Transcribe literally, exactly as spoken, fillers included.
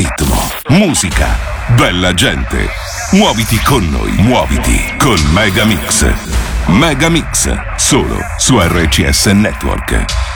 ritmo, musica, bella gente. Muoviti con noi, muoviti con Megamix. Megamix, solo su R C S Network.